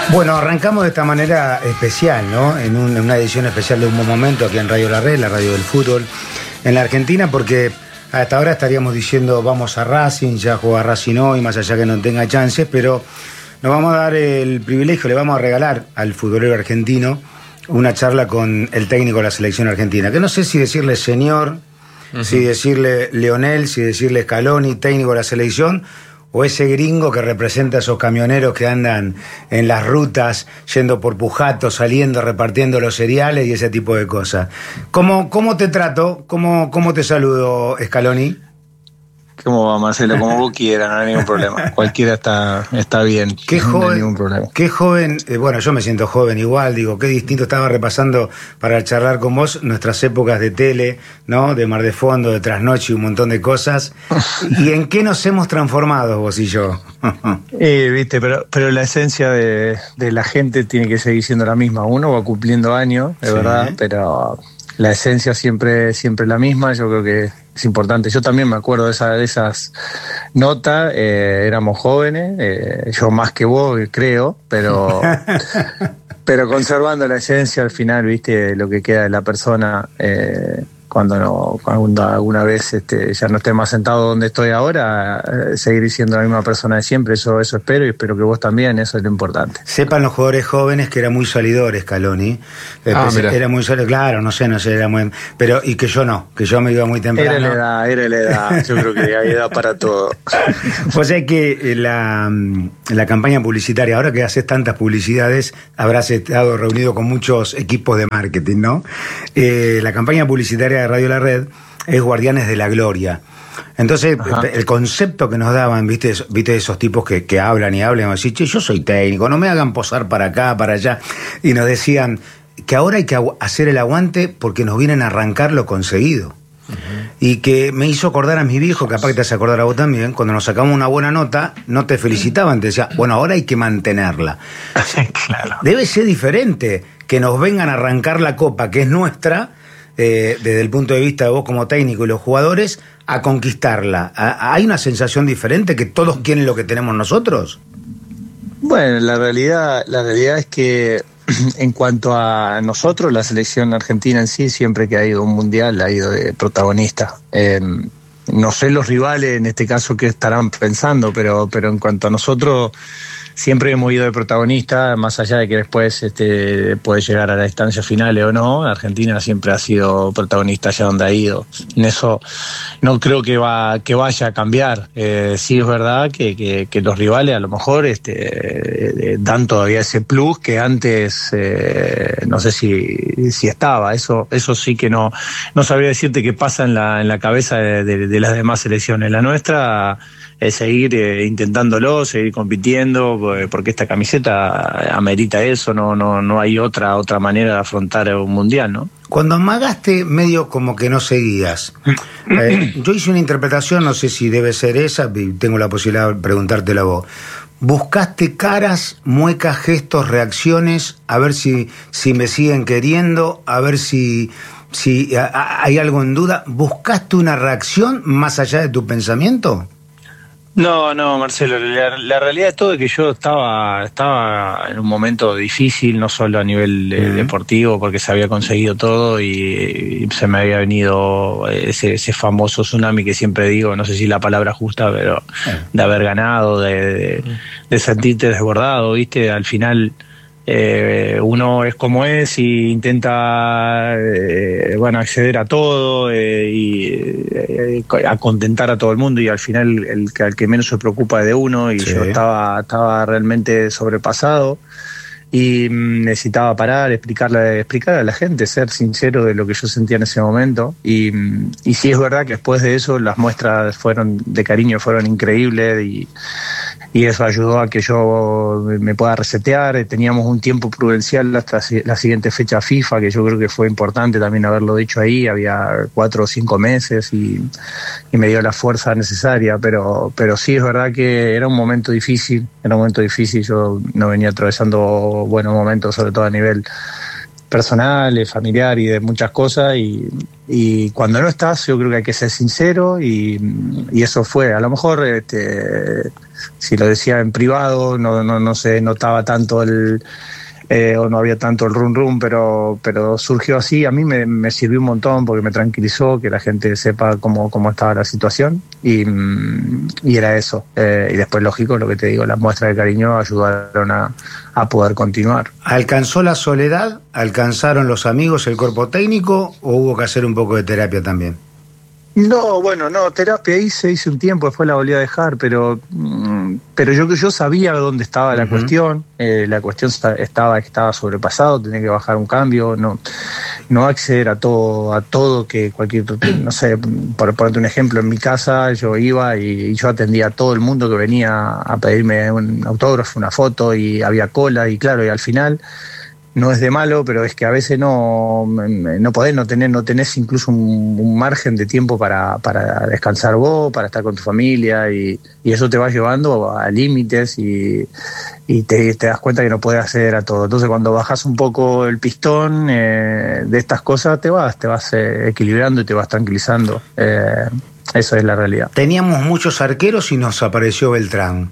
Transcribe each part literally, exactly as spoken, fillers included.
Bueno, arrancamos de esta manera especial, ¿no? En, un, en una edición especial de Un Buen Momento aquí en Radio La Red, la radio del fútbol en la Argentina, porque hasta ahora estaríamos diciendo vamos a Racing, ya juega Racing hoy, más allá que no tenga chances, pero nos vamos a dar el privilegio, le vamos a regalar al futbolero argentino una charla con el técnico de la selección argentina, que no sé si decirle señor, uh-huh. si decirle Leonel, si decirle Scaloni, técnico de la selección, o ese gringo que representa a esos camioneros que andan en las rutas, yendo por Pujato, saliendo, repartiendo los cereales y ese tipo de cosas. ¿Cómo, cómo te trato? ¿Cómo, cómo te saludo, Scaloni? ¿Cómo va, Marcelo? Como vos quieras, no hay ningún problema. Cualquiera está, está bien. Qué joven, no hay ningún problema. Qué joven, eh, bueno, yo me siento joven igual, digo, qué distinto. Estaba repasando para charlar con vos nuestras épocas de tele, ¿no? De Mar de Fondo, de Trasnoche y un montón de cosas. ¿Y en qué nos hemos transformado vos y yo? eh, viste, pero, pero la esencia de, de la gente tiene que seguir siendo la misma. Uno va cumpliendo años, de sí. verdad, pero la esencia siempre, siempre la misma. Yo creo que es importante. Yo también me acuerdo de, esa, de esas notas, eh, éramos jóvenes, eh, yo más que vos, creo, pero pero conservando la esencia al final, viste, lo que queda de la persona, eh, cuando no cuando alguna vez este, ya no esté más sentado donde estoy ahora, eh, seguir siendo la misma persona de siempre, eso eso espero, y espero que vos también, eso es lo importante. Sepan los jugadores jóvenes que era muy salidor Scaloni, ah, era muy salidor, claro, no sé, no sé, era muy, pero y que yo no, que yo me iba muy temprano. Era la edad, era la edad, yo creo que hay edad para todo. O sea que la, la campaña publicitaria, ahora que haces tantas publicidades, habrás estado reunido con muchos equipos de marketing, ¿no? Eh, la campaña publicitaria de Radio La Red es Guardianes de la Gloria. Entonces, ajá, el concepto que nos daban, viste, viste esos tipos que, que hablan y hablan, y decían, che, yo soy técnico, no me hagan posar para acá, para allá, y nos decían que ahora hay que agu- hacer el aguante porque nos vienen a arrancar lo conseguido. Uh-huh. Y que me hizo acordar a mi viejo, capaz que te hace acordar a vos también, cuando nos sacamos una buena nota, no te felicitaban, te decía, bueno, ahora hay que mantenerla. Claro. Debe ser diferente que nos vengan a arrancar la copa, que es nuestra, Eh, desde el punto de vista de vos como técnico y los jugadores, a conquistarla. ¿A, ¿Hay una sensación diferente que todos quieren lo que tenemos nosotros? Bueno, la realidad, la realidad es que en cuanto a nosotros, la selección argentina en sí, siempre que ha ido a un mundial, ha ido de protagonista. Eh, no sé los rivales en este caso qué estarán pensando, pero, pero en cuanto a nosotros, siempre hemos ido de protagonista, más allá de que después este, puede llegar a las instancias finales o no. Argentina siempre ha sido protagonista allá donde ha ido. En eso no creo que va que vaya a cambiar. Eh, sí es verdad que, que, que los rivales a lo mejor este, eh, dan todavía ese plus que antes eh, no sé si, si estaba. Eso eso sí que no no sabría decirte qué pasa en la, en la cabeza de, de, de las demás selecciones. La nuestra es seguir eh, intentándolo, seguir compitiendo, porque esta camiseta amerita eso, no no no hay otra otra manera de afrontar un mundial, ¿no? Cuando amagaste, medio como que no seguías. Eh, yo hice una interpretación, no sé si debe ser esa, tengo la posibilidad de preguntártela a vos. Buscaste caras, muecas, gestos, reacciones, a ver si, si me siguen queriendo, a ver si, si a, a, hay algo en duda. ¿Buscaste una reacción más allá de tu pensamiento? No, no, Marcelo, la, la realidad de todo es que yo estaba estaba en un momento difícil, no solo a nivel eh, uh-huh. deportivo, porque se había conseguido todo y, y se me había venido ese, ese famoso tsunami que siempre digo, no sé si la palabra justa, pero uh-huh. de haber ganado, de, de, uh-huh. de sentirte desbordado, ¿viste? Al final eh, uno es como es y intenta eh, bueno acceder a todo eh, y eh, a contentar a todo el mundo, y al final el, el, el que menos se preocupa es de uno, y sí. yo estaba estaba realmente sobrepasado y necesitaba parar, explicarle, explicar a la gente, ser sincero de lo que yo sentía en ese momento, y, y sí es verdad que después de eso las muestras fueron de cariño fueron increíbles, y y eso ayudó a que yo me pueda resetear. Teníamos un tiempo prudencial hasta la siguiente fecha FIFA, que yo creo que fue importante también haberlo dicho ahí, había cuatro o cinco meses y, y me dio la fuerza necesaria, pero, pero sí es verdad que era un momento difícil, era un momento difícil, yo no venía atravesando buenos momentos, sobre todo a nivel personales, familiar y de muchas cosas, y, y cuando no estás yo creo que hay que ser sincero, y, y eso fue. A lo mejor este, si lo decía en privado no, no, no se notaba tanto el eh, o no había tanto el rum rum, pero, pero surgió así. A mí me, me sirvió un montón porque me tranquilizó que la gente sepa cómo, cómo estaba la situación, y, y era eso. Eh, y después, lógico, lo que te digo, las muestras de cariño ayudaron a, a poder continuar. ¿Alcanzó la soledad? ¿Alcanzaron los amigos, el cuerpo técnico, o hubo que hacer un poco de terapia también? No, bueno, no, terapia hice, hice un tiempo, después la volví a dejar, pero pero yo yo sabía dónde estaba la uh-huh. cuestión, eh, la cuestión estaba estaba sobrepasado, tenía que bajar un cambio, no no acceder a todo, a todo que cualquier, no sé, por ponerte un ejemplo, en mi casa yo iba y, y yo atendía a todo el mundo que venía a pedirme un autógrafo, una foto, y había cola, y claro, y al final no es de malo, pero es que a veces no, no podés, no tenés, no tenés incluso un, un margen de tiempo para, para descansar vos, para estar con tu familia, y, y eso te va llevando a límites, y, y te, te das cuenta que no podés acceder a todo. Entonces, cuando bajás un poco el pistón eh, de estas cosas, te vas, te vas eh, equilibrando y te vas tranquilizando. Eh, eso es la realidad. Teníamos muchos arqueros y nos apareció Beltrán.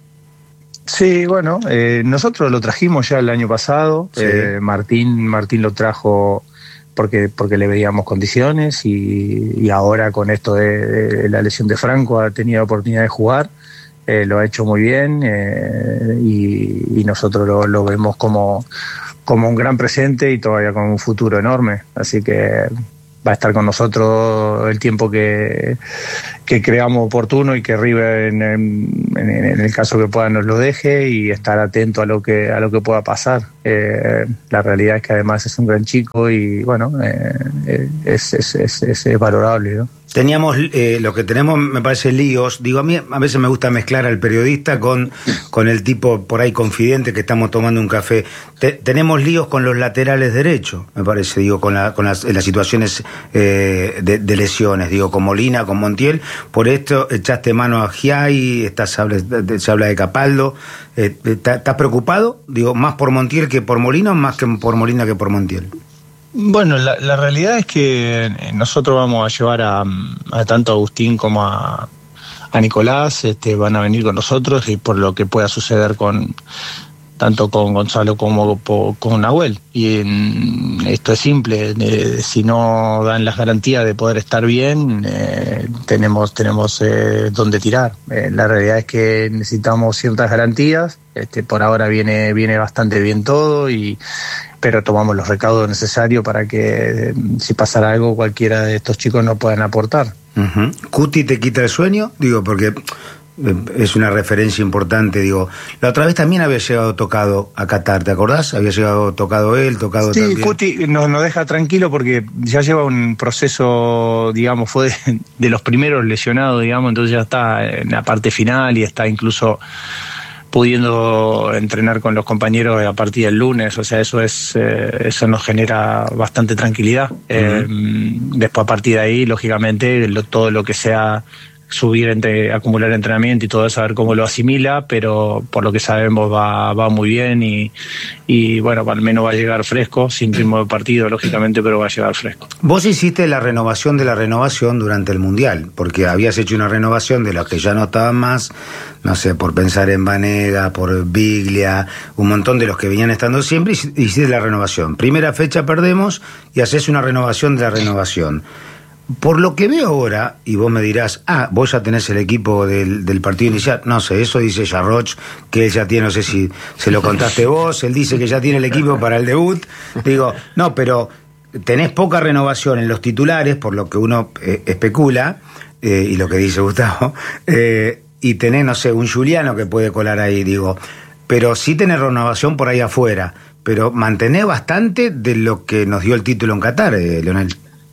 Sí, bueno, eh, nosotros lo trajimos ya el año pasado. Sí. Eh, Martín, Martín lo trajo porque porque le veíamos condiciones, y, y ahora con esto de, de la lesión de Franco ha tenido oportunidad de jugar, eh, lo ha hecho muy bien, eh, y, y nosotros lo, lo vemos como, como un gran presente y todavía con un futuro enorme, así que va a estar con nosotros el tiempo que, que creamos oportuno, y que River, en, en, en el caso que pueda, nos lo deje, y estar atento a lo que a lo que pueda pasar. Eh, la realidad es que además es un gran chico, y bueno, eh, es, es, es, es, es valorable, ¿no? Teníamos, eh, lo que tenemos me parece líos, digo, a mí a veces me gusta mezclar al periodista con, con el tipo por ahí confidente que estamos tomando un café. Te, tenemos líos con los laterales derechos, me parece, digo, con, la, con las, las situaciones eh, de, de lesiones, digo, con Molina, con Montiel. Por esto echaste mano a Giai, estás, se habla de Capaldo. Eh, ¿Estás preocupado? Digo, más por Montiel que por Molina, o más que por Molina que por Montiel. Bueno, la, la realidad es que nosotros vamos a llevar a, a tanto a Agustín como a, a Nicolás, este, van a venir con nosotros, y por lo que pueda suceder con tanto con Gonzalo como con Nahuel. Y en, esto es simple, eh, si no dan las garantías de poder estar bien, eh, tenemos tenemos eh, dónde tirar. Eh, la realidad es que necesitamos ciertas garantías. Este, por ahora viene viene bastante bien todo, y pero tomamos los recaudos necesarios para que, si pasara algo, cualquiera de estos chicos no puedan aportar. Uh-huh. ¿Cuti te quita el sueño? Digo, porque es una referencia importante, digo. La otra vez también había llegado tocado a Qatar, ¿te acordás? Había llegado tocado él, tocado sí, también. Sí, Cuti nos, nos deja tranquilo porque ya lleva un proceso, digamos, fue de, de los primeros lesionados, digamos, entonces ya está en la parte final, y está incluso pudiendo entrenar con los compañeros a partir del lunes. O sea, eso es eh, eso nos genera bastante tranquilidad. Uh-huh. Eh, después, a partir de ahí, lógicamente, lo, todo lo que sea subir, entre, acumular entrenamiento y todo eso, a ver cómo lo asimila, pero por lo que sabemos va, va muy bien, y, y bueno, al menos va a llegar fresco, sin ritmo de partido, lógicamente, pero va a llegar fresco. Vos hiciste la renovación de la renovación durante el Mundial, porque habías hecho una renovación de los que ya no estaban más, no sé, por pensar en Banega, por Biglia, un montón de los que venían estando siempre, y hiciste la renovación. Primera fecha perdemos y haces una renovación de la renovación. Por lo que veo ahora, y vos me dirás, ah, vos ya tenés el equipo del, del partido inicial, no sé, eso dice Jarroch, que él ya tiene, no sé si se lo contaste vos, él dice que ya tiene el equipo para el debut. Digo, no, pero tenés poca renovación en los titulares, por lo que uno eh, especula, eh, y lo que dice Gustavo, eh, y tenés, no sé, un Juliano que puede colar ahí, digo, pero sí tenés renovación por ahí afuera, pero mantenés bastante de lo que nos dio el título en Qatar, eh, Leonel.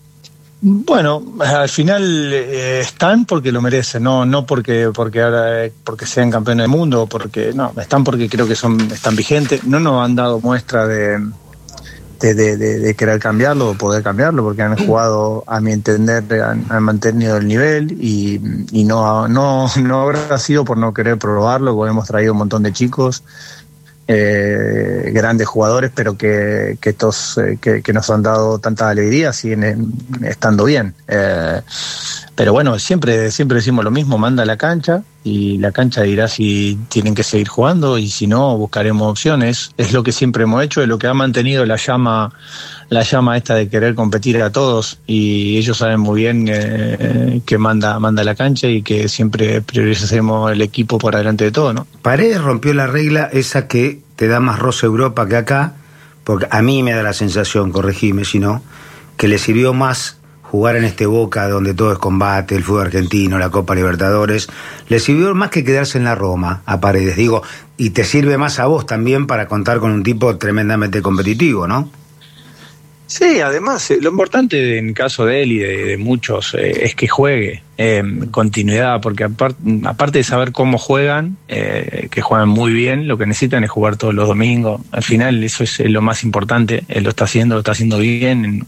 Bueno, al final eh, están porque lo merecen, no no porque porque ahora porque sean campeones del mundo, porque no, están porque creo que son están vigentes. No nos han dado muestra de de, de, de, de querer cambiarlo o poder cambiarlo, porque han jugado, a mi entender, han, han mantenido el nivel, y, y no no no habrá sido por no querer probarlo, porque hemos traído un montón de chicos eh, grandes jugadores, pero que, que estos eh, que, que nos han dado tanta alegría siguen eh, estando bien. Eh, pero bueno, siempre, siempre decimos lo mismo, manda la cancha y la cancha dirá si tienen que seguir jugando y si no, buscaremos opciones. Es lo que siempre hemos hecho, es lo que ha mantenido la llama, la llama esta de querer competir a todos, y ellos saben muy bien eh, que manda, manda la cancha y que siempre priorizaremos el equipo por delante de todo, ¿no? Paredes rompió la regla esa que te da más roce Europa que acá, porque a mí me da la sensación, corregime si no, que le sirvió más jugar en este Boca donde todo es combate, el fútbol argentino, la Copa Libertadores, le sirvió más que quedarse en la Roma a Paredes, digo, y te sirve más a vos también para contar con un tipo tremendamente competitivo, ¿no? Sí, además, eh, lo importante en caso de él y de, de muchos eh, es que juegue, eh, continuidad, porque apart, aparte de saber cómo juegan, eh, que juegan muy bien, lo que necesitan es jugar todos los domingos. Al final eso es lo más importante, él lo está haciendo, lo está haciendo bien en,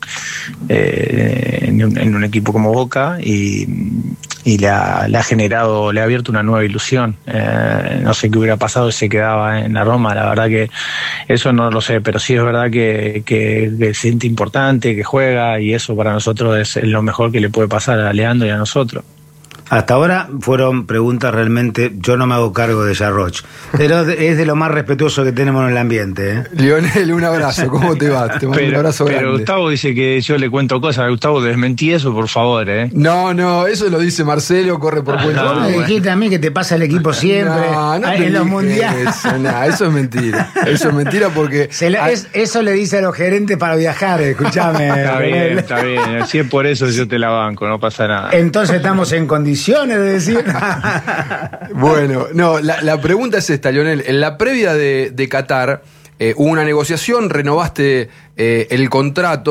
eh, en, un, en un equipo como Boca, y, y le ha, le ha generado, le ha abierto una nueva ilusión. Eh, no sé qué hubiera pasado si se quedaba en la Roma, la verdad que eso no lo sé, pero sí es verdad que, que, que se siente importante, que juega, y eso para nosotros es, es lo mejor que le puede pasar a Leandro y a nosotros. Hasta ahora fueron preguntas realmente, yo no me hago cargo de Yarroch, pero es de lo más respetuoso que tenemos en el ambiente, ¿eh? Lionel, un abrazo, ¿cómo te va? Te mando pero, un abrazo pero grande. Gustavo dice que yo le cuento cosas. Gustavo, desmentí eso, por favor, ¿eh? No, no, eso lo dice Marcelo, corre por cuenta. Vos me dijiste a mí que te pasa el equipo siempre, no, no en los mundiales. Eso, no, eso es mentira, eso es mentira porque... Se le, es, eso le dice a los gerentes para viajar, escúchame. Está bien, está bien, si es por eso yo te la banco, no pasa nada. Entonces estamos en condiciones de decir... Bueno, no, la, la pregunta es esta, Lionel. En la previa de, de Qatar eh, hubo una negociación, renovaste eh, el contrato.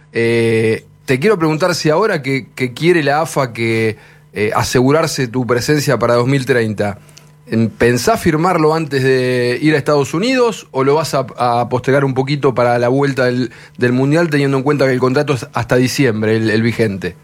Eh, te quiero preguntar si ahora que, que quiere la A F A que eh, asegurarse tu presencia para dos mil treinta, ¿pensás firmarlo antes de ir a Estados Unidos o lo vas a, a postergar un poquito para la vuelta del, del Mundial, teniendo en cuenta que el contrato es hasta diciembre, el, el vigente?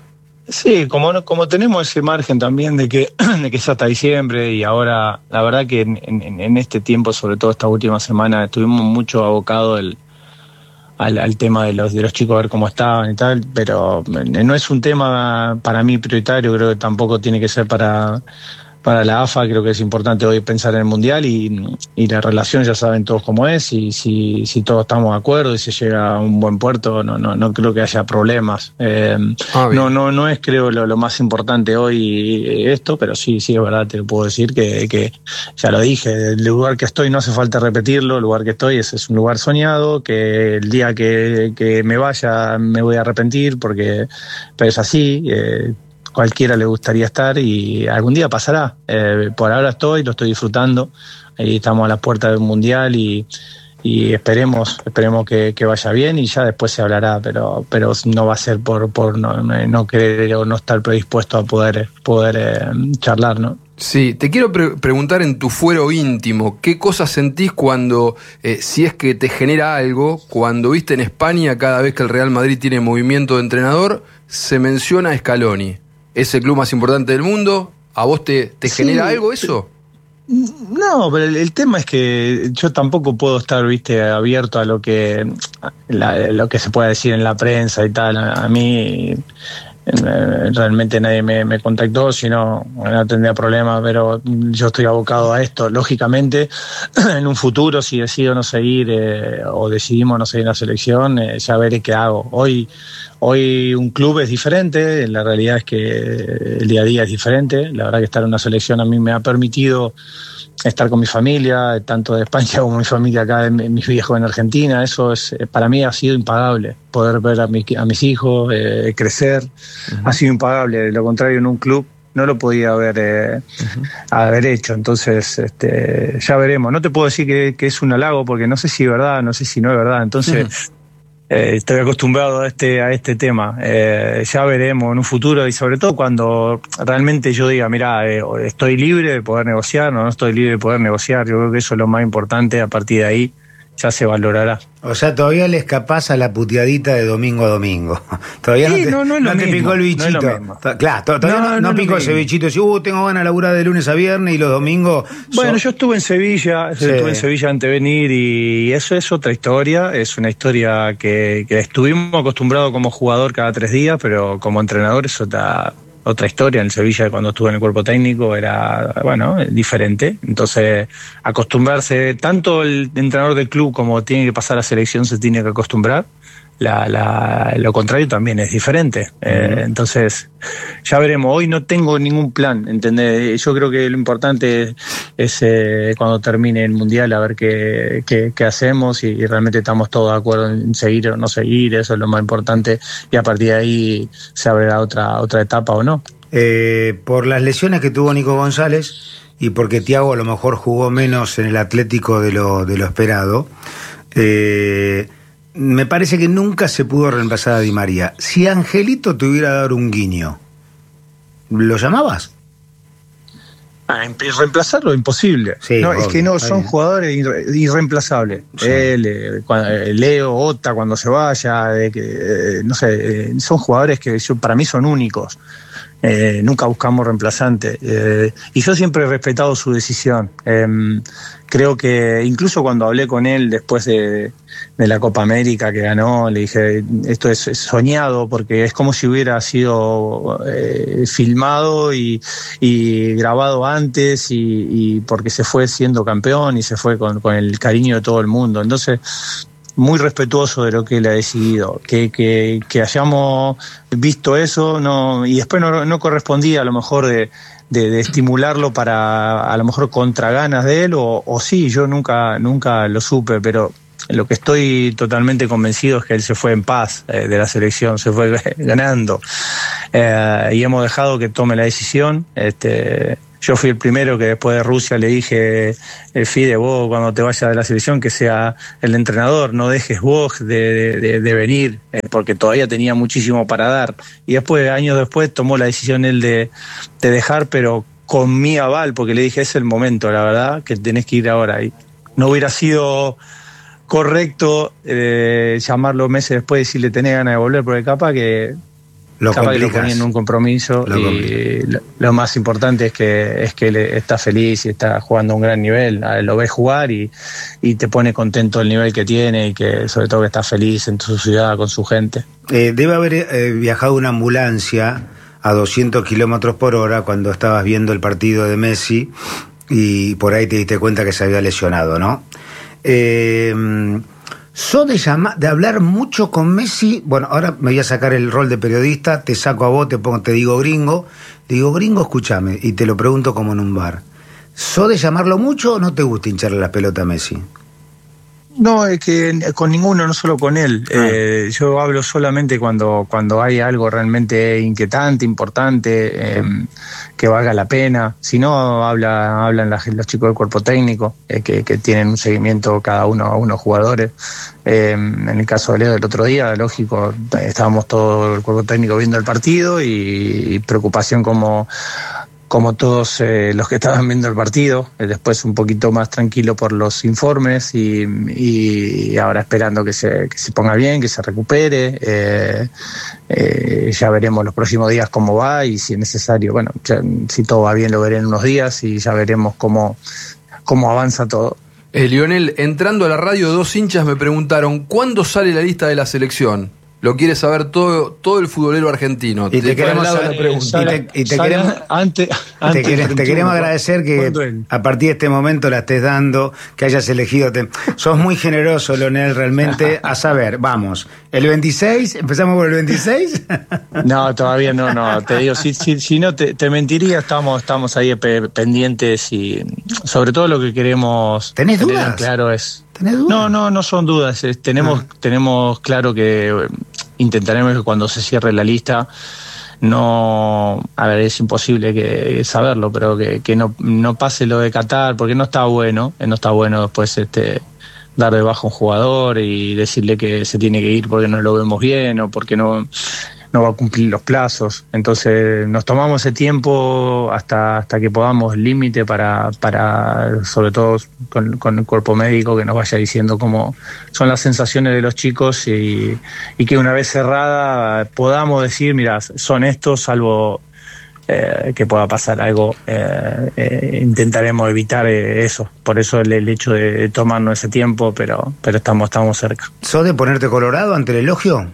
Sí, como no, como tenemos ese margen también de que, de que es hasta diciembre, y ahora la verdad que en, en, en este tiempo, sobre todo esta última semana, estuvimos mucho abocados al, al, al tema de los, de los chicos, a ver cómo estaban y tal, pero no es un tema para mí prioritario, creo que tampoco tiene que ser para... Para la A F A creo que es importante hoy pensar en el Mundial, y, y la relación ya saben todos cómo es, y si, si todos estamos de acuerdo y se llega a un buen puerto, no, no, no creo que haya problemas. Eh, ah, no, no, no es creo lo, lo más importante hoy esto, pero sí, sí es verdad, te lo puedo decir que, que ya lo dije, el lugar que estoy no hace falta repetirlo, el lugar que estoy es, es un lugar soñado, que el día que, que me vaya me voy a arrepentir, porque pero es así. Eh, Cualquiera le gustaría estar y algún día pasará. Eh, por ahora estoy, lo estoy disfrutando. Ahí estamos a las puertas del Mundial y, y esperemos, esperemos que, que vaya bien, y ya después se hablará, pero, pero no va a ser por, por no, no querer o no estar predispuesto a poder, poder eh, charlar, ¿no? Sí, te quiero pre- preguntar en tu fuero íntimo, ¿qué cosas sentís cuando, eh, si es que te genera algo, cuando viste en España cada vez que el Real Madrid tiene movimiento de entrenador, se menciona a Scaloni? ¿Es el club más importante del mundo? ¿A vos te, te sí, genera algo eso? No, pero el, el tema es que yo tampoco puedo estar, viste, abierto a lo que la, lo que se pueda decir en la prensa y tal. A, a mí eh, realmente nadie me, me contactó, si no, no tendría problema, pero yo estoy abocado a esto. Lógicamente, en un futuro, si decido no seguir eh, o decidimos no seguir en la selección, eh, ya veré qué hago. Hoy Hoy un club es diferente, la realidad es que el día a día es diferente. La verdad que estar en una selección a mí me ha permitido estar con mi familia, tanto de España como mi familia acá, en, en mis viejos en Argentina. Eso es, para mí ha sido impagable, poder ver a, mi, a mis hijos eh, crecer, uh-huh. Ha sido impagable. De lo contrario, en un club no lo podía haber, eh, uh-huh. haber hecho. Entonces, este, ya veremos. No te puedo decir que, que es un halago, porque no sé si es verdad, no sé si no es verdad. Entonces... Uh-huh. Eh, estoy acostumbrado a este a este tema. Eh, ya veremos en un futuro, y sobre todo cuando realmente yo diga, mira, eh, estoy libre de poder negociar, no, no estoy libre de poder negociar. Yo creo que eso es lo más importante. A partir de ahí ya se valorará. O sea, todavía le escapás a la puteadita de domingo a domingo. Todavía Sí, no te, no, no es lo no te mismo, picó el bichito. no es lo mismo. To- Claro, to- todavía No, no, no no es lo picó ese mismo. bichito. Si, uh, tengo ganas de laburar de lunes a viernes y los domingos. Bueno, son- yo estuve en Sevilla, Sí. estuve en Sevilla antes de venir y eso es otra historia, es una historia que, que estuvimos acostumbrados como jugador cada tres días, pero como entrenador es otra, otra historia. En Sevilla cuando estuve en el cuerpo técnico era, bueno, diferente. Entonces, acostumbrarse, tanto el entrenador del club como tiene que pasar a selección se tiene que acostumbrar. La, la, lo contrario también es diferente. Eh, entonces, ya veremos. Hoy no tengo ningún plan, ¿entendés? Yo creo que lo importante es, es eh, cuando termine el Mundial, a ver qué, qué, qué hacemos y, y realmente estamos todos de acuerdo en seguir o no seguir. Eso es lo más importante. Y a partir de ahí se abrirá otra, otra etapa o no. Eh, por las lesiones que tuvo Nico González y porque Thiago a lo mejor jugó menos en el Atlético de lo, de lo esperado, eh, me parece que nunca se pudo reemplazar a Di María. Si Angelito te hubiera dado un guiño, ¿lo llamabas? Ah, reemplazarlo imposible. Sí, no, obvio, es que no, son bien. jugadores irre- irreemplazables. Sí. Él, eh, cuando- eh, Leo, Ota cuando se vaya, de que, eh, no sé, eh, son jugadores que yo, para mí son únicos. Eh, nunca buscamos reemplazantes. Eh, y yo siempre he respetado su decisión. Eh, creo que incluso cuando hablé con él después de, de la Copa América que ganó, le dije, esto es soñado porque es como si hubiera sido eh, filmado y, y grabado antes y, y porque se fue siendo campeón y se fue con, con el cariño de todo el mundo. Entonces, muy respetuoso de lo que él ha decidido, que, que, que hayamos visto eso, no, y después no, no correspondía a lo mejor de, de, de estimularlo para a lo mejor contra ganas de él, o, o sí, yo nunca, nunca lo supe, pero lo que estoy totalmente convencido es que él se fue en paz eh, de la selección, se fue ganando, eh, y hemos dejado que tome la decisión. Este, yo fui el primero que después de Rusia le dije, eh, Fide, vos cuando te vayas de la selección que sea el entrenador, no dejes vos de, de, de venir, eh, porque todavía tenía muchísimo para dar. Y después, años después, tomó la decisión él de, de dejar, pero con mi aval, porque le dije, es el momento, la verdad, que tenés que ir ahora. Y no hubiera sido correcto eh, llamarlo meses después y decirle tenés ganas de volver, porque capaz que Lo capaz que lo complicás. ponía en un compromiso. Lo Y lo, lo más importante es que es que él está feliz y está jugando a un gran nivel. A él lo ves jugar y, y te pone contento el nivel que tiene y que sobre todo que está feliz en su ciudad con su gente. Eh, debe haber eh, viajado una ambulancia a doscientos kilómetros por hora cuando estabas viendo el partido de Messi y por ahí te diste cuenta que se había lesionado, ¿no? Eh, ¿Sos de, llama, de hablar mucho con Messi? Bueno, ahora me voy a sacar el rol de periodista, te saco a vos, te, pongo, te digo gringo, te digo gringo, escúchame, y te lo pregunto como en un bar. ¿Sos de llamarlo mucho o no te gusta hincharle la pelota a Messi? No, es que con ninguno, no solo con él. Ah. Eh, yo hablo solamente cuando, cuando hay algo realmente inquietante, importante, eh, que valga la pena. Si no, habla, hablan la- los chicos del cuerpo técnico, eh, que, que tienen un seguimiento cada uno a unos jugadores. Eh, en el caso de Leo del otro día, lógico, estábamos todo el cuerpo técnico viendo el partido y, y preocupación como... como todos eh, los que estaban viendo el partido, eh, después un poquito más tranquilo por los informes y, y ahora esperando que se, que se ponga bien, que se recupere. Eh, eh, ya veremos los próximos días cómo va y si es necesario, bueno, ya, si todo va bien lo veré en unos días y ya veremos cómo, cómo avanza todo. Eh, Lionel, entrando a la radio, dos hinchas me preguntaron, ¿cuándo sale la lista de la selección? Lo quiere saber todo, todo el futbolero argentino. Y te queremos traslado saber- la pregunta. y te- y te Sale queremos- antes, Te, antes quere- del te treinta y uno, queremos agradecer que ¿cuándo es? a partir de este momento la estés dando, que hayas elegido. Te, sos muy generoso, Leonel, realmente. A saber, vamos, el veintiséis, empezamos por el veintiséis. No, todavía no, no, te digo, si, si, si no te, te mentiría, estamos, estamos ahí pe- pendientes y sobre todo lo que queremos ¿Tenés tener dudas? en claro es... ¿Tenés dudas? No, no, no son dudas, es- tenemos, Ah. tenemos claro que eh, intentaremos que cuando se cierre la lista, no, a ver, es imposible que saberlo, pero que, que no, no pase lo de Qatar, porque no está bueno, eh, no está bueno después este dar de baja a un jugador y decirle que se tiene que ir porque no lo vemos bien o porque no... no va a cumplir los plazos. Entonces nos tomamos ese tiempo hasta hasta que podamos, límite para, para sobre todo con, con el cuerpo médico, que nos vaya diciendo cómo son las sensaciones de los chicos y, y que una vez cerrada podamos decir, mira, son estos, salvo eh, que pueda pasar algo, eh, eh, intentaremos evitar eh, eso. Por eso el, el hecho de tomarnos ese tiempo, pero, pero estamos, estamos cerca. ¿Sos de ponerte colorado ante el elogio?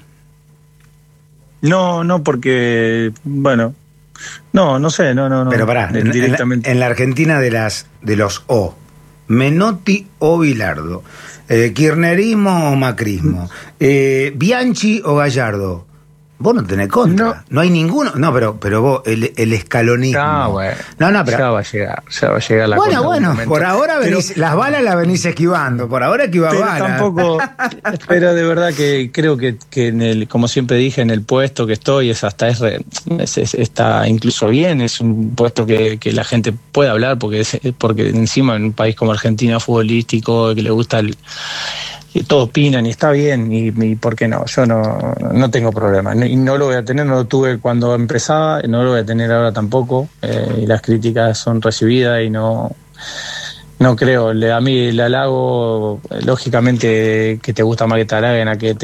No, no, porque, bueno, no, no sé, no, no, no. Pero pará, en, directamente. En, la, en la Argentina de las de los O, Menotti o Bilardo, eh, kirchnerismo o macrismo, eh, Bianchi o Gallardo. Vos no tenés contra, no, no hay ninguno. No, pero pero vos, el, el escalonismo. Ah, bueno. No, no, pero. Ya va a llegar, ya va a llegar la Bueno, bueno, por ahora venís, pero, las balas las venís esquivando, por ahora esquivás balas. Tampoco, pero de verdad que creo que, que en el, como siempre dije, en el puesto que estoy, es hasta es, es, es está incluso bien, es un puesto que, que la gente puede hablar, porque es, porque encima en un país como Argentina, futbolístico, que le gusta el. Y todos opinan y está bien, y, y ¿por qué no? Yo no, no tengo problema, y no lo voy a tener, no lo tuve cuando empezaba, no lo voy a tener ahora tampoco, eh, y las críticas son recibidas y no, no creo, a mí el halago, lógicamente que te gusta más que te halaguen a que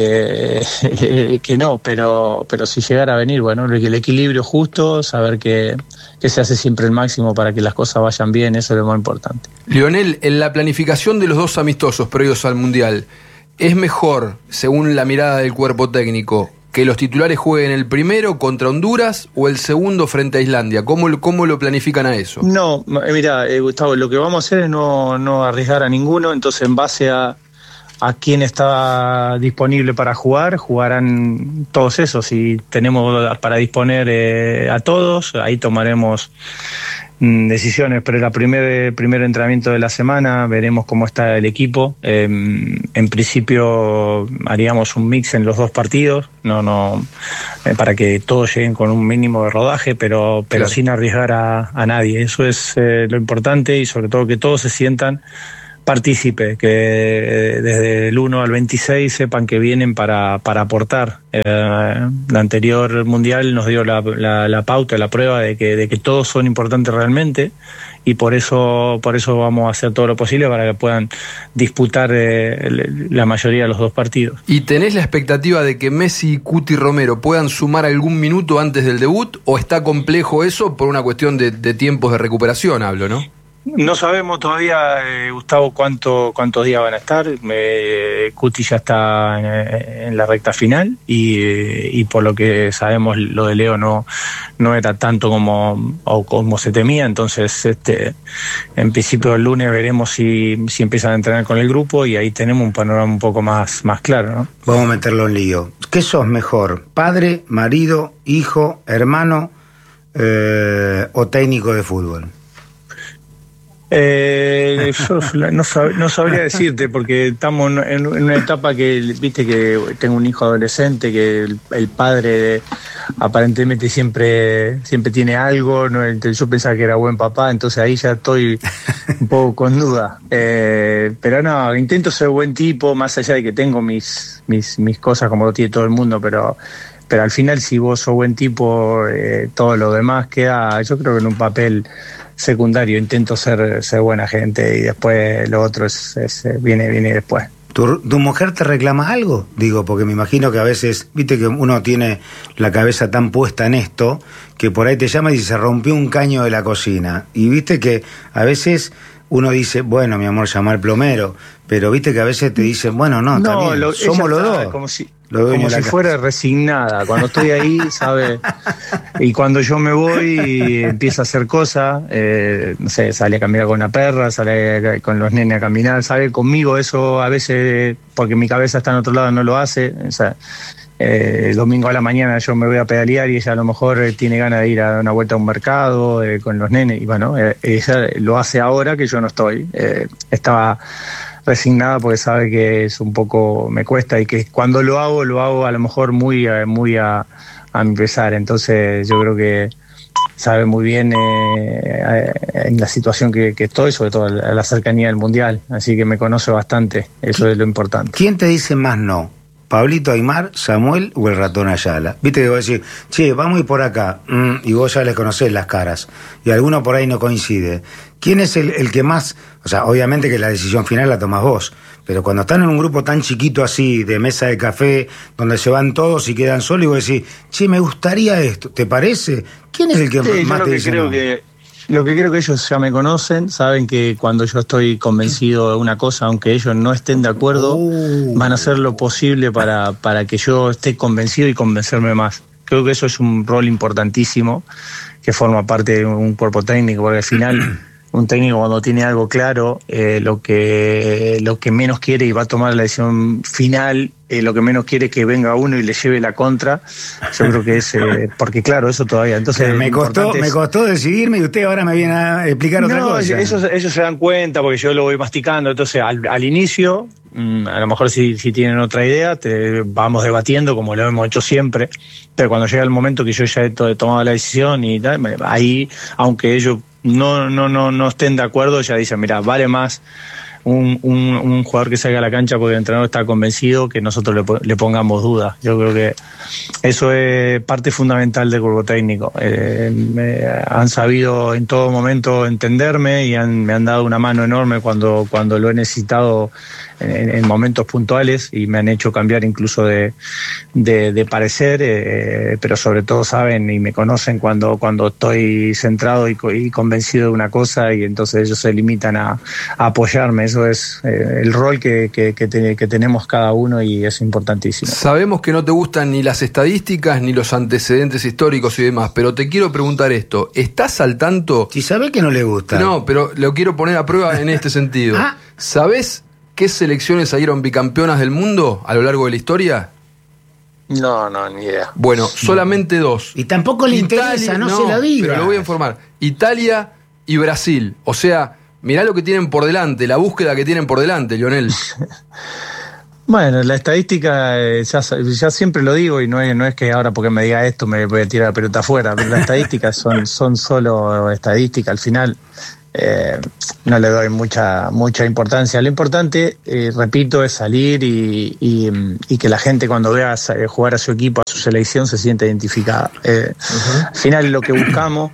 te que no, pero, pero si llegara a venir, bueno, el equilibrio justo, saber que, que se hace siempre el máximo para que las cosas vayan bien, eso es lo más importante. Lionel, en la planificación de los dos amistosos previos al Mundial, ¿es mejor, según la mirada del cuerpo técnico, que los titulares jueguen el primero contra Honduras o el segundo frente a Islandia? ¿Cómo, cómo lo planifican a eso? No, mira, eh, Gustavo, lo que vamos a hacer es no, no arriesgar a ninguno, entonces en base a, a quién está disponible para jugar, jugarán todos esos. Si tenemos para disponer eh, a todos, ahí tomaremos decisiones, pero el primer, primer entrenamiento de la semana veremos cómo está el equipo. Eh, en principio haríamos un mix en los dos partidos, no, no, eh, para que todos lleguen con un mínimo de rodaje, pero, pero claro, sin arriesgar a, a nadie. Eso es eh, lo importante, y sobre todo que todos se sientan partícipe, que desde el uno al veintiséis sepan que vienen para, para aportar. Eh, la anterior mundial nos dio la, la, la pauta, la prueba de que, de que todos son importantes realmente, y por eso, por eso vamos a hacer todo lo posible para que puedan disputar eh, la mayoría de los dos partidos. ¿Y tenés la expectativa de que Messi y Cuti Romero puedan sumar algún minuto antes del debut, o está complejo eso por una cuestión de, de tiempos de recuperación, hablo, ¿no? No sabemos todavía, eh, Gustavo, cuánto, cuántos días van a estar. Eh, Cuti ya está en, en la recta final, y, eh, y por lo que sabemos, lo de Leo no, no era tanto como, o como se temía. Entonces, este, en principio el lunes veremos si, si empiezan a entrenar con el grupo, y ahí tenemos un panorama un poco más, más claro, ¿no? Vamos a meterlo en lío. ¿Qué sos mejor? ¿Padre, marido, hijo, hermano eh, o técnico de fútbol? Eh, yo no, sab, no sabría decirte, porque estamos en una etapa que, viste, que tengo un hijo adolescente, que el, el padre aparentemente siempre siempre tiene algo, ¿no? Yo pensaba que era buen papá, entonces ahí ya estoy un poco con duda, eh, pero no, intento ser buen tipo, más allá de que tengo mis mis mis cosas como lo tiene todo el mundo, pero pero al final, si vos sos buen tipo, eh, todo lo demás queda, yo creo que en un papel secundario. Intento ser, ser buena gente, y después lo otro es, es viene, viene después. ¿Tu, ¿Tu mujer te reclama algo? Digo, porque me imagino que a veces, viste que uno tiene la cabeza tan puesta en esto, que por ahí te llama y dice, se rompió un caño de la cocina. Y viste que a veces uno dice, bueno, mi amor, llama al plomero, pero viste que a veces te dicen, bueno, no, no también, lo, somos los está, dos. Como si, como si fuera resignada. Cuando estoy ahí, ¿sabe? Y cuando yo me voy, empieza a hacer cosas, eh, no sé, sale a caminar con una perra, sale con los nenes a caminar, ¿sabe? Conmigo eso a veces, porque mi cabeza está en otro lado, no lo hace. O sea, eh, el domingo a la mañana yo me voy a pedalear, y ella a lo mejor eh, tiene ganas de ir a dar una vuelta a un mercado eh, con los nenes, y bueno, eh, ella lo hace ahora que yo no estoy. Eh, estaba resignada porque sabe que es un poco, me cuesta, y que cuando lo hago, lo hago a lo mejor muy, muy a, a mi pesar. Entonces yo creo que sabe muy bien eh, en la situación que, que estoy, sobre todo a la cercanía del Mundial, así que me conoce bastante, eso es lo importante. ¿Quién te dice más no? Pablito Aymar, Samuel o el ratón Ayala. Viste que vos decís, che, vamos a ir por acá, mm, y vos ya les conocés las caras, y alguno por ahí no coincide. ¿Quién es el, el que más, o sea, obviamente que la decisión final la tomás vos, pero cuando están en un grupo tan chiquito así, de mesa de café, donde se van todos y quedan solos, y vos decís, che, me gustaría esto, ¿te parece? ¿Quién es el que sí, más yo te lo que dice creo no? que Lo que creo que ellos ya me conocen, saben que cuando yo estoy convencido de una cosa, aunque ellos no estén de acuerdo, Uh. van a hacer lo posible para, para que yo esté convencido y convencerme más. Creo que eso es un rol importantísimo que forma parte de un cuerpo técnico, porque al final un técnico cuando tiene algo claro, eh, lo que lo que menos quiere y va a tomar la decisión final, eh, lo que menos quiere es que venga uno y le lleve la contra. Yo creo que es, eh, porque claro, eso todavía. Entonces me costó, es, me costó decidirme y usted ahora me viene a explicar otra no, cosa. Ellos, ellos se dan cuenta porque yo lo voy masticando. Entonces al, al inicio, mmm, a lo mejor si, si tienen otra idea, te vamos debatiendo como lo hemos hecho siempre. Pero cuando llega el momento que yo ya he to- tomado la decisión y tal, ahí, aunque ellos no, no, no, no estén de acuerdo, ya dicen, mira, vale más un, un, un jugador que salga a la cancha porque el entrenador está convencido que nosotros le, le pongamos dudas. Yo creo que eso es parte fundamental del cuerpo técnico. Eh, me han sabido en todo momento entenderme y han, me han dado una mano enorme cuando, cuando lo he necesitado en, en momentos puntuales y me han hecho cambiar incluso de, de, de parecer, eh, pero sobre todo saben y me conocen cuando, cuando estoy centrado y, y convencido de una cosa, y entonces ellos se limitan a, a apoyarme. Eso es eh, el rol que, que, que, te, que tenemos cada uno y es importantísimo. Sabemos que no te gustan ni las estadísticas ni los antecedentes históricos y demás, pero te quiero preguntar esto. ¿Estás al tanto? Si sabés que no le gusta. No, pero lo quiero poner a prueba en este sentido. Ah. ¿Sabés qué selecciones salieron bicampeonas del mundo a lo largo de la historia? No, no, ni idea. Bueno, solamente dos. Y tampoco le interesa, no, se lo diga. Pero lo voy a informar. Italia y Brasil. O sea, mirá lo que tienen por delante, la búsqueda que tienen por delante, Lionel. Bueno, la estadística, eh, ya, ya siempre lo digo, y no es, no es que ahora porque me diga esto me voy a tirar la pelota afuera, pero las estadísticas son, son solo estadísticas. Al final eh, no le doy mucha mucha importancia. Lo importante, eh, repito, es salir y, y, y que la gente cuando vea jugar a su equipo, a su selección, se sienta identificada. Eh, uh-huh. Al final lo que buscamos...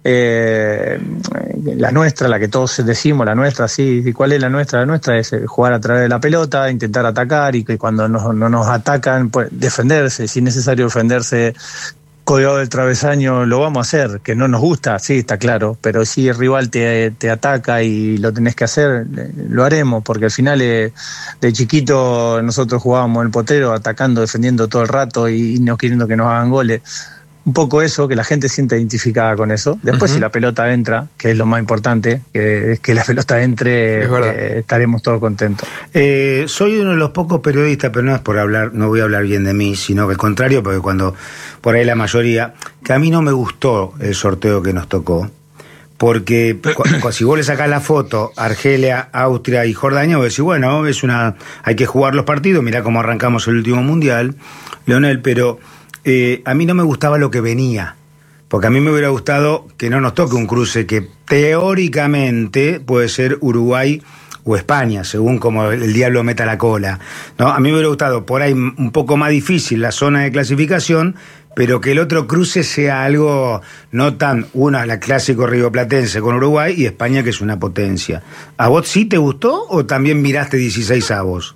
Eh, la nuestra, la que todos decimos, la nuestra, sí, ¿cuál es la nuestra? La nuestra es jugar a través de la pelota, intentar atacar y que cuando no, no nos atacan, pues defenderse, si es necesario defenderse colgado del travesaño, lo vamos a hacer. Que no nos gusta, sí, está claro, pero si el rival te, te ataca y lo tenés que hacer, lo haremos, porque al final eh, de chiquito nosotros jugábamos el potero, atacando, defendiendo todo el rato y, y no queriendo que nos hagan goles. Un poco eso, que la gente se sienta identificada con eso. Después, uh-huh. si la pelota entra, que es lo más importante, que es que la pelota entre, eh, estaremos todos contentos. Eh, soy uno de los pocos periodistas, pero no es por hablar, no voy a hablar bien de mí, sino que al contrario, porque cuando por ahí la mayoría, que a mí no me gustó el sorteo que nos tocó, porque cu- si vos le sacás la foto, Argelia, Austria y Jordania, vos decís, bueno, es una, hay que jugar los partidos, mirá cómo arrancamos el último mundial, Leonel, pero Eh, a mí no me gustaba lo que venía, porque a mí me hubiera gustado que no nos toque un cruce que teóricamente puede ser Uruguay o España, según como el diablo meta la cola, ¿no? A mí me hubiera gustado por ahí un poco más difícil la zona de clasificación, pero que el otro cruce sea algo no tan, una, la clásico rioplatense con Uruguay y España, que es una potencia. ¿A vos sí te gustó o también miraste dieciséis avos?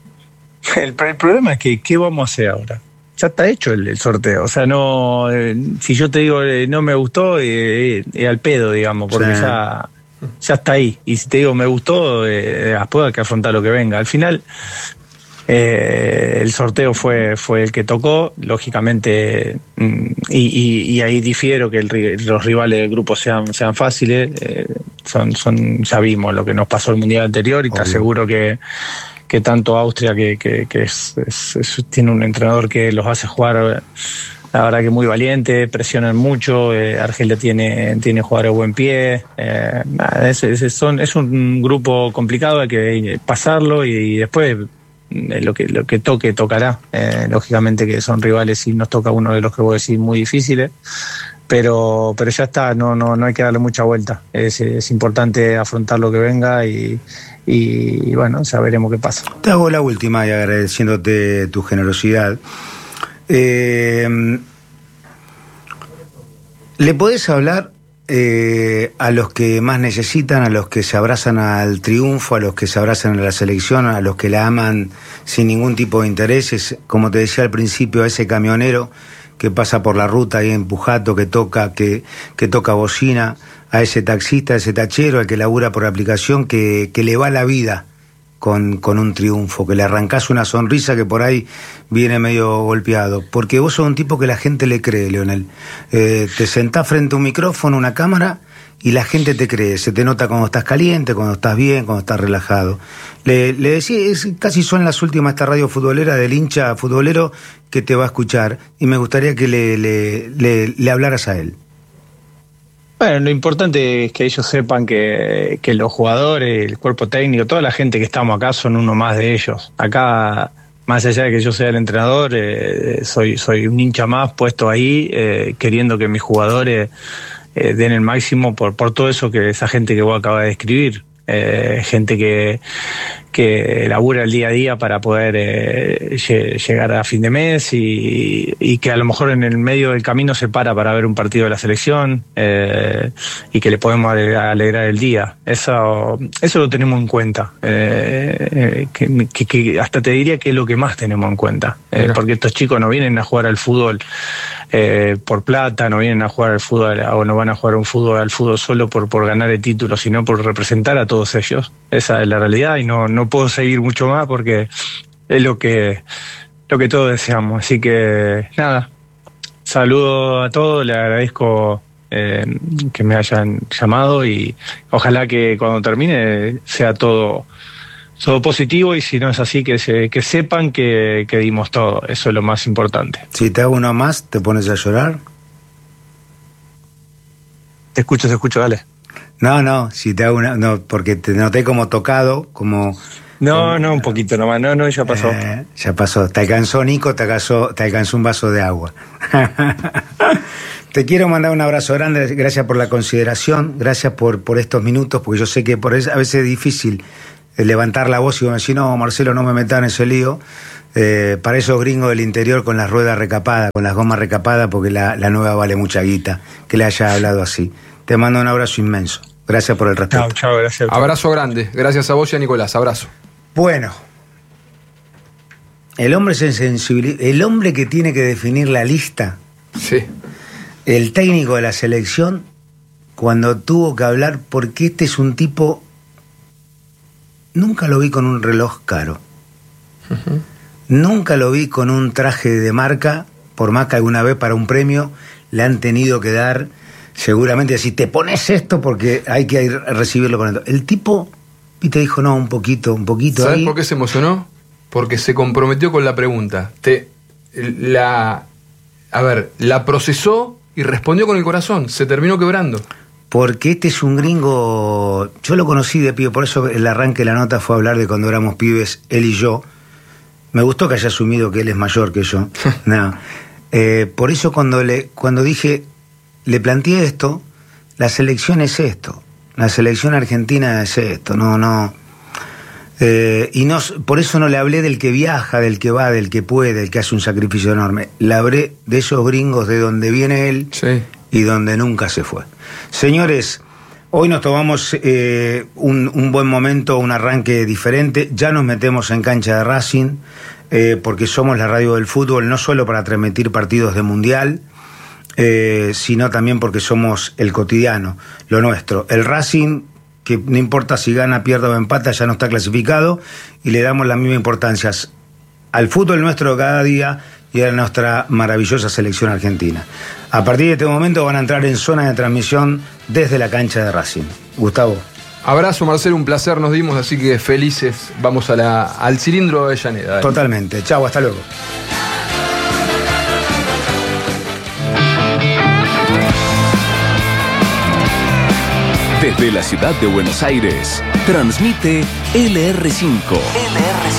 El, el problema es que, ¿qué vamos a hacer ahora? Ya está hecho el, el sorteo, o sea, no, eh, si yo te digo eh, no me gustó, eh, eh, al pedo, digamos, porque sí. ya, ya está ahí, y si te digo me gustó, eh, después hay que afrontar lo que venga. Al final, eh, el sorteo fue, fue el que tocó, lógicamente, mm, y, y, y ahí difiero que el, los rivales del grupo sean, sean fáciles, eh, son, son, ya vimos lo que nos pasó el mundial anterior, y te aseguro que que tanto Austria, que, que, que es, es, es, tiene un entrenador que los hace jugar, la verdad que muy valiente, presionan mucho, eh, Argelia tiene, tiene jugadores de buen pie, eh, es, es, son, es un grupo complicado, hay que pasarlo y, y después eh, lo que lo que toque, tocará. Eh, lógicamente que son rivales y nos toca uno de los que voy a decir muy difíciles. pero pero ya está, no no no hay que darle mucha vuelta. Es, es importante afrontar lo que venga y, y, y bueno, ya veremos qué pasa. Te hago la última y agradeciéndote tu generosidad. Eh, ¿Le podés hablar eh, a los que más necesitan, a los que se abrazan al triunfo, a los que se abrazan a la selección, a los que la aman sin ningún tipo de intereses? Como te decía al principio, a ese camionero que pasa por la ruta ahí en Pujato, que toca, que, que toca bocina, a ese taxista, a ese tachero, al que labura por aplicación, que, que le va la vida con, con un triunfo, que le arrancás una sonrisa que por ahí viene medio golpeado. Porque vos sos un tipo que la gente le cree, Leonel. Eh, te sentás frente a un micrófono, una cámara, y la gente te cree. Se te nota cuando estás caliente, cuando estás bien, cuando estás relajado. Le, le decía, es, casi son las últimas esta radio futbolera del hincha futbolero que te va a escuchar. Y me gustaría que le, le, le, le hablaras a él. Bueno, lo importante es que ellos sepan que, que los jugadores, el cuerpo técnico, toda la gente que estamos acá son uno más de ellos. Acá, más allá de que yo sea el entrenador, eh, soy, soy un hincha más puesto ahí, eh, queriendo que mis jugadores eh, den el máximo por, por todo eso que esa gente que vos acabas de describir. Eh, gente que, que labura el día a día para poder eh, llegar a fin de mes y, y que a lo mejor en el medio del camino se para para ver un partido de la selección eh, y que le podemos alegrar el día. Eso, eso lo tenemos en cuenta. Eh, que, que, que hasta te diría que es lo que más tenemos en cuenta. Eh, porque estos chicos no vienen a jugar al fútbol eh, por plata, no vienen a jugar al fútbol o no van a jugar un fútbol al fútbol solo por, por ganar el título, sino por representar a todos ellos. Esa es la realidad y no, no puedo seguir mucho más porque es lo que, lo que todos deseamos. Así que nada, saludo a todos, le agradezco eh, que me hayan llamado y ojalá que cuando termine sea todo, todo positivo y si no es así que, se, que sepan que, que dimos todo, eso es lo más importante. Si te hago uno más, ¿te pones a llorar? Te escucho, te escucho, dale. No, no, si te hago una, no, porque te noté como tocado, como... No, como, no, un poquito nomás, no, no, ya pasó. Eh, ya pasó, te alcanzó Nico, te alcanzó, te alcanzó un vaso de agua. Te quiero mandar un abrazo grande, gracias por la consideración, gracias por, por estos minutos, porque yo sé que por eso, a veces es difícil levantar la voz y decir, no, Marcelo, no me metan en ese lío. Eh, para esos gringos del interior con las ruedas recapadas, con las gomas recapadas, porque la, la nueva vale mucha guita, que le haya hablado así. Te mando un abrazo inmenso. Gracias por el respeto. Chao, chao, gracias. Abrazo grande. Gracias a vos y a Nicolás. Abrazo. Bueno, el hombre se sensibiliza, el hombre que tiene que definir la lista, sí. El técnico de la selección, cuando tuvo que hablar, porque este es un tipo, nunca lo vi con un reloj caro, uh-huh. Nunca lo vi con un traje de marca, por más que alguna vez para un premio le han tenido que dar, seguramente decir, te pones esto porque hay que ir a recibirlo con esto. El tipo, viste, dijo, no, un poquito, un poquito. ¿Sabes ahí. por qué se emocionó? Porque se comprometió con la pregunta. Te, la, a ver, la procesó y respondió con el corazón. Se terminó quebrando. Porque este es un gringo, yo lo conocí de pibe, por eso el arranque de la nota fue hablar de cuando éramos pibes, él y yo. Me gustó que haya asumido que él es mayor que yo. No. Eh, por eso cuando le cuando dije, le planteé esto, la selección es esto, la selección argentina es esto, no, no. Eh, y no, por eso no le hablé del que viaja, del que va, del que puede, del que hace un sacrificio enorme. Le hablé de esos gringos de donde viene él, sí, y donde nunca se fue. Señores, hoy nos tomamos eh, un, un buen momento, un arranque diferente. Ya nos metemos en cancha de Racing, eh, porque somos la radio del fútbol, no solo para transmitir partidos de Mundial, eh, sino también porque somos el cotidiano, lo nuestro. El Racing, que no importa si gana, pierde o empata, ya no está clasificado, y le damos la misma importancia al fútbol nuestro de cada día y a nuestra maravillosa selección argentina. A partir de este momento van a entrar en zona de transmisión desde la cancha de Racing. Gustavo. Abrazo, Marcelo, un placer nos dimos, así que felices. Vamos a la, al cilindro de Avellaneda. Dale. Totalmente. Chau, hasta luego. Desde la ciudad de Buenos Aires, transmite L R cinco. L R cinco.